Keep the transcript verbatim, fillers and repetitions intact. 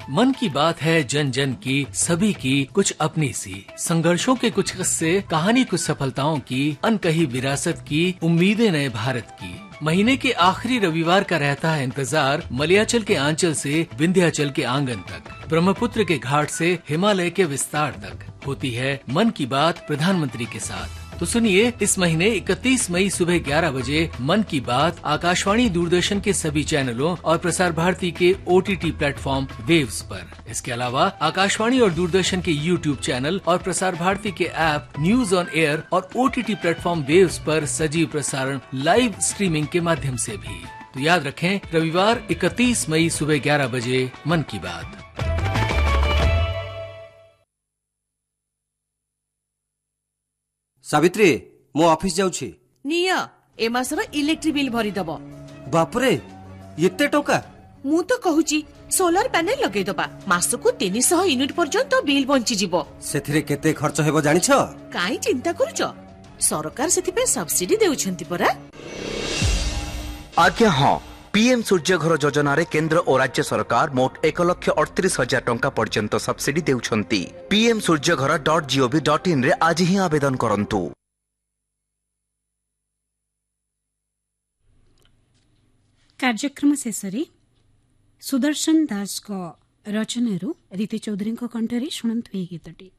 मन की बात है जन जन की, सभी की कुछ अपनी सी, संघर्षों के कुछ किस्से, कहानी कुछ सफलताओं की, अनकही विरासत की, उम्मीदें नए भारत की। महीने के आखिरी रविवार का रहता है इंतजार, मलयाचल के आंचल से विंध्याचल के आंगन तक, ब्रह्मपुत्र के घाट से हिमालय के विस्तार तक होती है मन की बात प्रधानमंत्री के साथ। तो सुनिए, इस महीने इकतीस मई सुबह ग्यारह बजे मन की बात आकाशवाणी दूरदर्शन के सभी चैनलों और प्रसार भारती के ओटीटी प्लेटफॉर्म वेव्स पर। इसके अलावा आकाशवाणी और दूरदर्शन के यूट्यूब चैनल और प्रसार भारती के ऐप न्यूज ऑन एयर और ओटीटी प्लेटफॉर्म वेव्स पर सजीव प्रसारण लाइव स्ट्रीमिंग के माध्यम से भी। तो याद रखें, रविवार इकतीस मई सुबह ग्यारह बजे मन की बात। सावित्री, मो ऑफिस जाउछि। निया ए मासर इलेक्ट्रिक बिल भरी दबो। बापरे, एते टोका? मु तो कहूची सोलर पैनल लगे दबा, मासको तीन सौ यूनिट पर्यंत बिल बंची जिवो। सेथिरे केते खर्च हेबो जानिछ? काई चिंता करूछ, सरकार सेति पे सब्सिडी देउछंती परा। आज्ञा हां, पीएम सूर्य घर योजना रे केंद्र और राज्य सरकार मोट एक लक्ष अड़तीस हजार टंका पर्यंत सब्सिडी देउछंती। पीएम सूर्य घर डॉट जीओवी डॉट इन रे आज ही आवेदन करंतु। कार्यक्रम शेषे सुदर्शन दास को रचना रीति चौधरी कंठरे शुणु गीतटी।